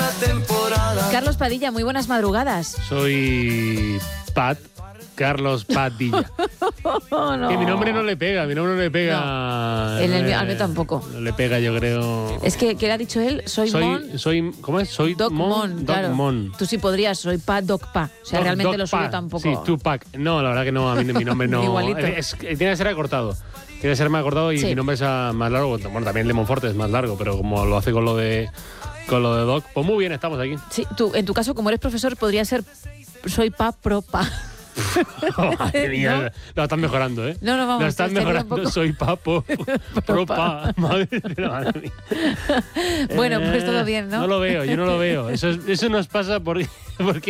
Carlos Padilla, muy buenas madrugadas. Soy Carlos Padilla. No. Que mi nombre no le pega, al mío tampoco. No le pega, yo creo. Es que, ¿qué le ha dicho él? ¿Cómo es? Soy Doc Mon, claro. Mon. Tú sí podrías, soy Doc Pa. O sea, realmente lo suyo tampoco. Sí, Tupac. No, la verdad que no, a mí mi nombre no. Igualito. Tiene que ser acortado. Tiene que ser más acortado y Sí. mi nombre es más largo. Bueno, también Lemon Forte es más largo, pero como lo hace con lo de Doc, pues muy bien, estamos aquí. Sí, tú, en tu caso, como eres profesor, podría ser soy Propa. Madre mía, ¿No? lo están mejorando, ¿eh? No, vamos. Lo están mejorando, soy Papo, Propa, madre mía. Bueno, pues todo bien, ¿no? No lo veo, yo no lo veo. Eso nos pasa porque